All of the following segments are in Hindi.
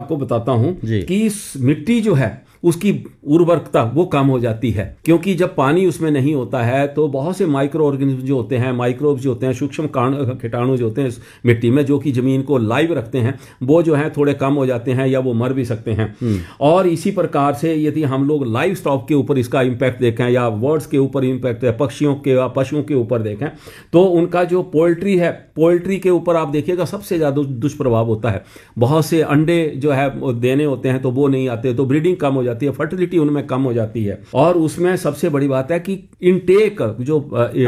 आपको बताता हूं कि मिट्टी जो है उसकी उर्वरकता वो कम हो जाती है, क्योंकि जब पानी उसमें नहीं होता है तो बहुत से माइक्रो ऑर्गेनिज्म जो होते हैं, माइक्रोब्स जो होते हैं, सूक्ष्म कीटाणु जो होते हैं मिट्टी में, जो कि जमीन को लाइव रखते हैं, वो जो है थोड़े कम हो जाते हैं या वो मर भी सकते हैं। और इसी प्रकार से यदि हम लोग लाइव स्टॉक के ऊपर इसका इम्पैक्ट देखें या बर्ड्स के ऊपर इम्पैक्ट है, पक्षियों के पशुओं के ऊपर देखें, तो उनका जो पोल्ट्री है, पोल्ट्री के ऊपर आप देखिएगा सबसे ज़्यादा दुष्प्रभाव होता है। बहुत से अंडे जो है देने होते हैं तो वो नहीं आते, तो ब्रीडिंग कम हो जाती है, फर्टिलिटी उनमें कम हो जाती है। और उसमें सबसे बड़ी बात है कि इनटेक जो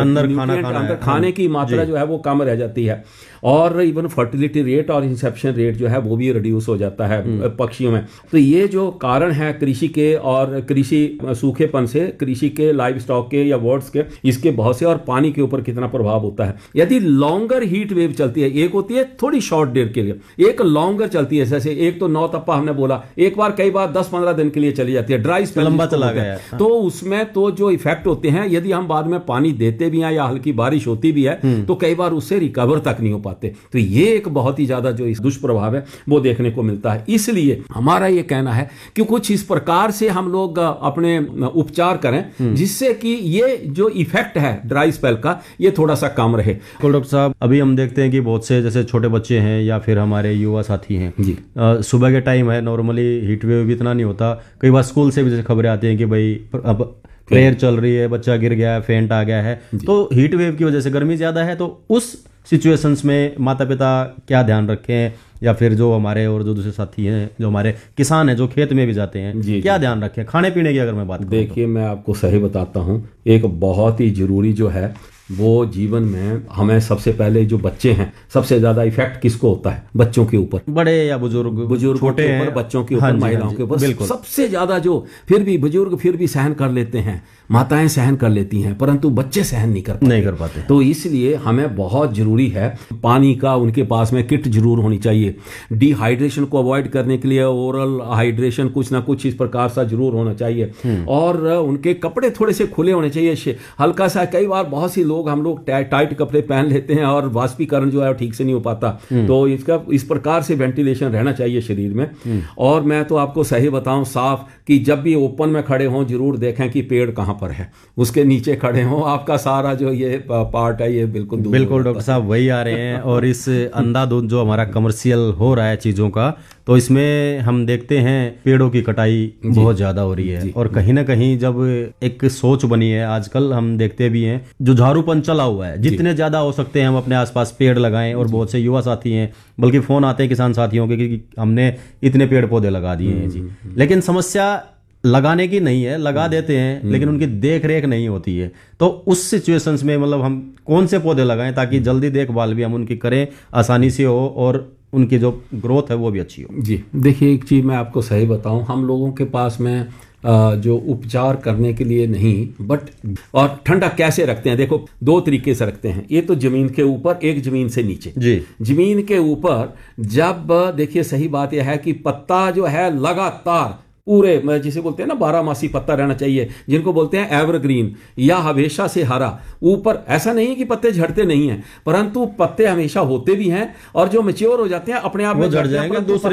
अंदर खाने की मात्रा जो है वो कम रह जाती है, और इवन फर्टिलिटी रेट और इंसेप्शन रेट जो है वो भी रिड्यूस हो जाता है पक्षियों में। तो ये जो कारण है कृषि के और कृषि सूखेपन से, कृषि के, लाइव स्टॉक के या बर्ड्स के, इसके बहुत से, और पानी के ऊपर कितना प्रभाव होता है। यदि लॉन्गर हीट वेव चलती है, एक होती है थोड़ी शॉर्ट देर के लिए, एक लॉन्गर चलती है, जैसे एक तो नौ तप्पा हमने बोला, एक बार कई बार 10-15 दिन के लिए चली जाती है, ड्राई स्पेल लंबा चला गया, तो उसमें तो जो इफेक्ट होते हैं, यदि हम बाद में पानी देते भी हैं या हल्की बारिश होती भी है तो कई बार उससे रिकवर तक नहीं हो पाते। तो ये एक बहुत ही ज्यादा जो इस दुष्प्रभाव है वो देखने को मिलता है। इसलिए हमारा ये कहना है कि कुछ इस प्रकार से हम लोग अपने उपचार करें जिससे कि ये जो इफेक्ट है ड्राई स्पेल का ये थोड़ा सा कम रहे। डॉक्टर साहब, अभी हम देखते हैं कि बहुत से जैसे छोटे बच्चे हैं या फिर हमारे युवा साथी हैं जी, सुबह के टाइम है, नॉर्मली हीट वेव भी इतना नहीं होता, कई बार स्कूल से भी जैसे खबरें आती हैं कि भाई अब प्रेयर चल रही है, बच्चा गिर गया है, फेंट आ गया है, तो हीट वेव की वजह से गर्मी ज्यादा है, तो उस सिचुएशंस में माता पिता क्या ध्यान रखें, या फिर जो हमारे और जो दूसरे साथी हैं, जो हमारे किसान हैं, जो खेत में भी जाते हैं, क्या ध्यान रखें खाने पीने की अगर मैं बात करूं? देखिए, मैं आपको सही बताता हूं, एक बहुत ही जरूरी जो है वो जीवन में हमें सबसे पहले जो बच्चे हैं, सबसे ज्यादा इफेक्ट किसको होता है? बच्चों के ऊपर, बड़े या बुजुर्ग छोटे के ऊपर, बच्चों के ऊपर, महिलाओं के ऊपर सबसे ज्यादा जो, फिर भी बुजुर्ग फिर भी सहन कर लेते हैं, माताएं सहन कर लेती हैं, परंतु बच्चे सहन नहीं कर पाते। तो इसलिए हमें बहुत जरूरी है पानी का, उनके पास में किट जरूर होनी चाहिए। डिहाइड्रेशन को अवॉइड करने के लिए ओरल हाइड्रेशन कुछ ना कुछ इस प्रकार सा जरूर होना चाहिए, और उनके कपड़े थोड़े से खुले होने चाहिए, हल्का सा। कई बार बहुत सी हम लोग टाइट कपड़े पहन लेते हैं और वाष्पीकरण जो है ठीक से नहीं हो पाता, तो इसका इस प्रकार से वेंटिलेशन रहना चाहिए शरीर में। और मैं तो आपको सही बताऊं साफ कि जब भी ओपन में खड़े हों जरूर देखें कि पेड़ कहां पर है, उसके नीचे खड़े हों, आपका सारा जो ये पार्ट है ये बिल्कुल डॉक्टर साहब वही आ रहे हैं। और इस अंधाधुंध जो हमारा कमर्शियल हो रहा है चीजों का, तो इसमें हम देखते हैं पेड़ों की कटाई बहुत ज्यादा हो रही है, और कहीं ना कहीं जब एक सोच बनी है आजकल, हम देखते भी हैं जो झाड़ूपन चला हुआ है, जितने ज्यादा हो सकते हैं हम अपने आसपास पेड़ लगाएं। और बहुत से युवा साथी हैं, बल्कि फोन आते हैं किसान साथियों के कि हमने इतने पेड़ पौधे लगा दिए हैं जी, लेकिन समस्या लगाने की नहीं है, लगा देते हैं लेकिन उनकी देख रेख नहीं होती है। तो उस सिचुएशंस में मतलब हम कौन से पौधे लगाएं ताकि जल्दी देखभाल भी हम उनकी करें, आसानी से हो, और उनकी जो ग्रोथ है वो भी अच्छी हो? जी देखिए, एक चीज़ मैं आपको सही बताऊं, हम लोगों के पास में जो उपचार करने के लिए नहीं, बट और ठंडा कैसे रखते हैं, देखो दो तरीके से रखते हैं। एक तो जमीन के ऊपर, एक जमीन से नीचे जी। जमीन के ऊपर जब देखिए, सही बात यह है कि पत्ता जो है लगातार पूरे, जिसे बोलते हैं ना 12 मासी पत्ता रहना चाहिए, जिनको बोलते हैं एवरग्रीन या हमेशा से हरा। ऊपर ऐसा नहीं कि पत्ते झड़ते नहीं हैं, परंतु पत्ते हमेशा होते भी हैं, और जो मैच्योर हो जाते हैं अपने आप में झड़ जाएंगे, दूसरे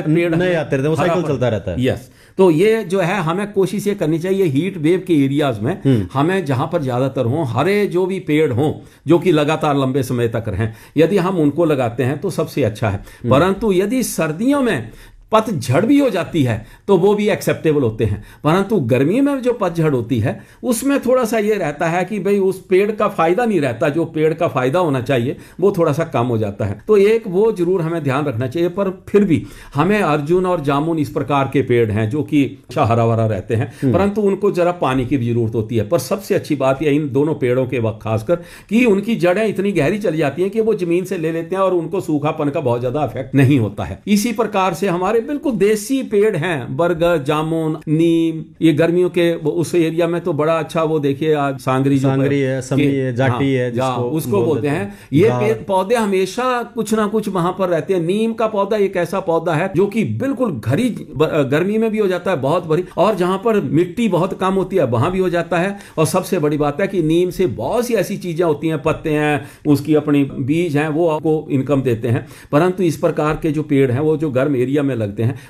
नए आते रहते हैं, वो साइकिल चलता रहता है। यस, तो ये जो है हमें कोशिश ये करनी चाहिए हीट वेव के एरियाज में, हमें जहां पर ज्यादातर हों, हरे जो भी पेड़ हों जो कि लगातार लंबे समय तक रहें, यदि हम उनको लगाते हैं तो सबसे अच्छा है। परंतु यदि सर्दियों में पतझड़ भी हो जाती है तो वो भी एक्सेप्टेबल होते हैं, परंतु गर्मी में जो पतझड़ होती है उसमें थोड़ा सा ये रहता है कि भाई उस पेड़ का फायदा नहीं रहता, जो पेड़ का फायदा होना चाहिए वो थोड़ा सा कम हो जाता है। तो एक वो जरूर हमें ध्यान रखना चाहिए। पर फिर भी हमें अर्जुन और जामुन इस प्रकार के पेड़ हैं जो कि अच्छा हरा भरा रहते हैं, परंतु उनको जरा पानी की भी जरूरत होती है। पर सबसे अच्छी बात यह इन दोनों पेड़ों के वक्त खासकर कि उनकी जड़ें इतनी गहरी चली जाती हैं कि वो जमीन से ले लेते हैं और उनको सूखापन का बहुत ज्यादा इफेक्ट नहीं होता है। इसी प्रकार से हमारे बिल्कुल देसी पेड़ हैं, बरगद, जामुन, नीम, ये गर्मियों के उस एरिया में तो बड़ा अच्छा, वो देखिए आज सांगरी है, समी है, जाटी है, उसको बोलते हैं। ये पौधे हमेशा कुछ ना कुछ वहां पर रहते हैं। नीम का पौधा एक ऐसा पौधा है जो कि बिल्कुल घरी गर्मी में भी हो जाता है बहुत भरी, और जहां पर मिट्टी बहुत कम होती है वहां भी हो जाता है। और सबसे बड़ी बात है कि नीम से बहुत सी ऐसी चीजें होती हैं, पत्ते हैं, उसकी अपनी बीज हैं, वो आपको इनकम देते हैं। परंतु इस प्रकार के जो पेड़ हैं वो जो गर्म एरिया में लगते हैं